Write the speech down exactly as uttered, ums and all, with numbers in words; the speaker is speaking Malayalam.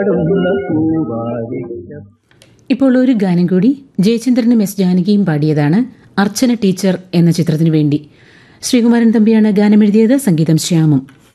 പാടുന്ന പൂവാരിക്ക. ഇപ്പോൾ ഒരു ഗാനം കൂടി ജയചന്ദ്രനും എസ് ജാനകിയും പാടിയതാണ്. അർച്ചന ടീച്ചർ എന്ന ചിത്രത്തിനു വേണ്ടി ശ്രീകുമാരൻ തമ്പിയാണ് ഗാനമെഴുതിയത്, സംഗീതം ശ്യാമും.